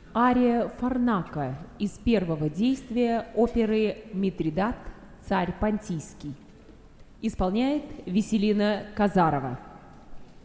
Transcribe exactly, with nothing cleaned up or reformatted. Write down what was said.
Ария Фарнака из первого действия оперы «Митридат. Царь Понтийский». Исполняет Веселина Казарова.